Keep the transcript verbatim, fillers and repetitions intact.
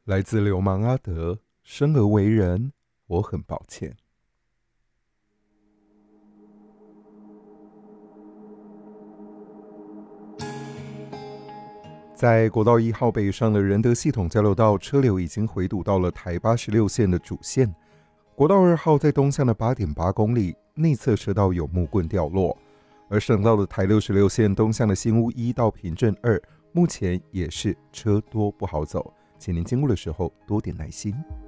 来自流氓阿德，生而为人，我很抱歉。在国道一号北上的仁德系统交流道，车流已经回堵到了台八十六线的主线。国道二号在东向的 八点八公里，内侧车道有木棍掉落。而省道的台六十六线东向的新屋一到平镇二，目前也是车多不好走，请您经过的时候多点耐心。